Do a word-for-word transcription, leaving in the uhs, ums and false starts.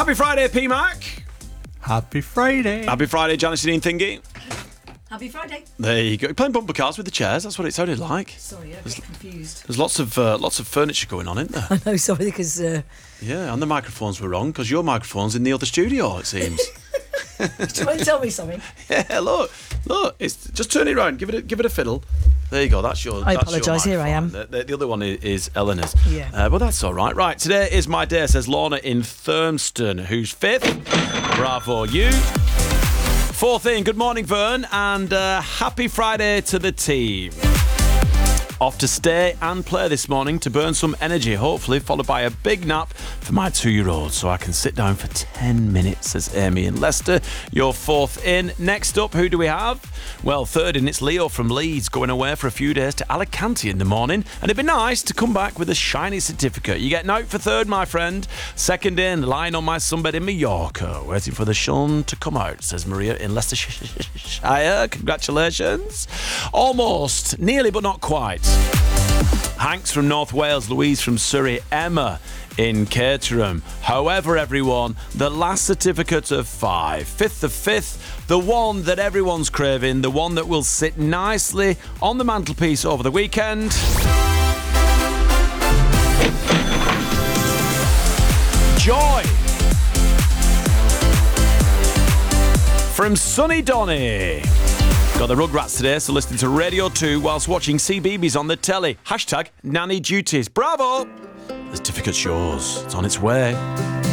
Happy Friday, P-Mac. Happy Friday. Happy Friday, Janice and Thingy. Happy Friday. There you go. You're playing bumper cars with the chairs. That's what it sounded like. Sorry, I got confused. There's lots of uh, lots of furniture going on, isn't there? I know, sorry, because... Uh... Yeah, and the microphones were wrong because your microphone's in the other studio, it seems. Do you want to tell me something? Yeah, look, look. It's just turn it around. Give it, a, give it a fiddle. There you go. That's your. I that's apologise. your Here I am. The, the, the other one is, is Eleanor's. Yeah. Uh, but that's all right. Right. Today is my day, says Lorna in Thurmston, who's fifth. Bravo, you. Fourth in. Good morning, Vern, and uh, happy Friday to the team. Off to stay and play this morning to burn some energy, hopefully followed by a big nap for my two-year-old so I can sit down for ten minutes, says Amy in Leicester. You're fourth in. Next up, who do we have? Well, third in, it's Leo from Leeds, going away for a few days to Alicante in the morning, and it'd be nice to come back with a shiny certificate. You're getting out for third, my friend. Second in, lying on my sunbed in Mallorca, waiting for the sun to come out, says Maria in Leicestershire. Congratulations. Almost. Nearly, but not quite. Hanks from North Wales, Louise from Surrey, Emma in Caterham. However, everyone, the last certificate of five, fifth of fifth, the one that everyone's craving, the one that will sit nicely on the mantelpiece over the weekend. Joy from Sunny Donny. Got the Rugrats today, so listening to Radio two whilst watching C B B S on the telly. Hashtag nanny duties. Bravo! The certificate's yours. It's on its way.